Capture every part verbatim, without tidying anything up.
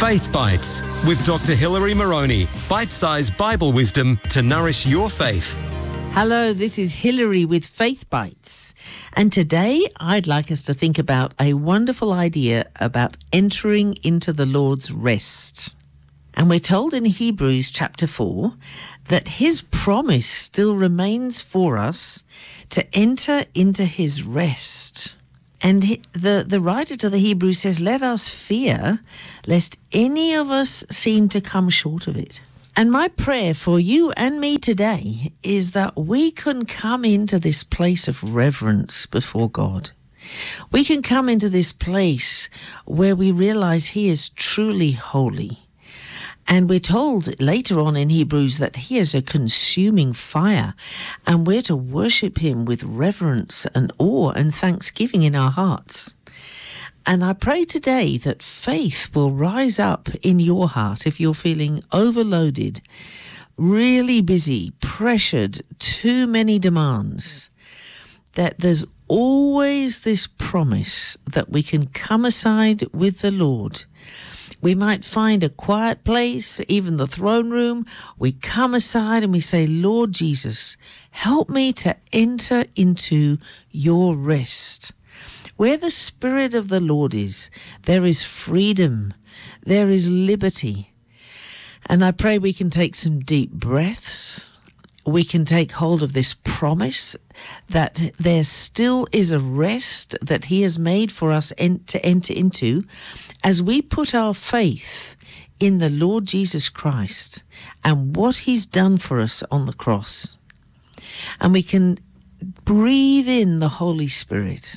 Faith Bites with Doctor Hilary Moroney. Bite-sized Bible wisdom to nourish your faith. Hello, this is Hilary with Faith Bites. And today I'd like us to think about a wonderful idea about entering into the Lord's rest. And we're told in Hebrews chapter four that his promise still remains for us to enter into his rest. And he, the, the writer to the Hebrews says, let us fear lest any of us seem to come short of it. And my prayer for you and me today is that we can come into this place of reverence before God. We can come into this place where we realize he is truly holy. And we're told later on in Hebrews that he is a consuming fire, and we're to worship him with reverence and awe and thanksgiving in our hearts. And I pray today that faith will rise up in your heart if you're feeling overloaded, really busy, pressured, too many demands, that there's always this promise that we can come aside with the Lord. We might find a quiet place, even the throne room. We come aside and we say, Lord Jesus, help me to enter into your rest. Where the Spirit of the Lord is, there is freedom, there is liberty. And I pray we can take some deep breaths. We can take hold of this promise that there still is a rest that he has made for us en- to enter into as we put our faith in the Lord Jesus Christ and what he's done for us on the cross. And we can breathe in the Holy Spirit.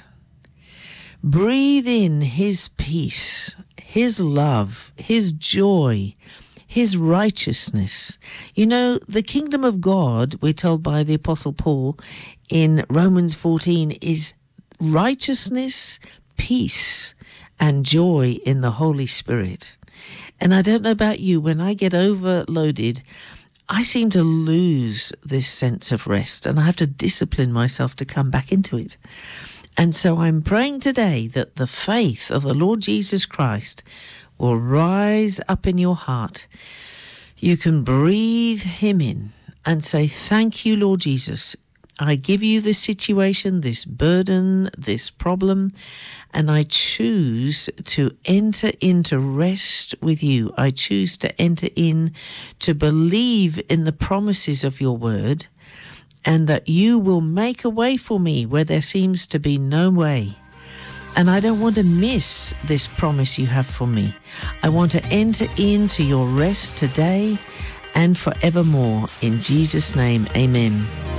Breathe in his peace, his love, his joy, his righteousness. You know, the kingdom of God, we're told by the Apostle Paul in Romans fourteen, is righteousness, peace, and joy in the Holy Spirit. And I don't know about you, when I get overloaded, I seem to lose this sense of rest, and I have to discipline myself to come back into it. And so I'm praying today that the faith of the Lord Jesus Christ will rise up in your heart. You can breathe him in and say, thank you, Lord Jesus. I give you this situation, this burden, this problem, and I choose to enter into rest with you. I choose to enter in to believe in the promises of your word, and that you will make a way for me where there seems to be no way. And I don't want to miss this promise you have for me. I want to enter into your rest today and forevermore. In Jesus' name, amen.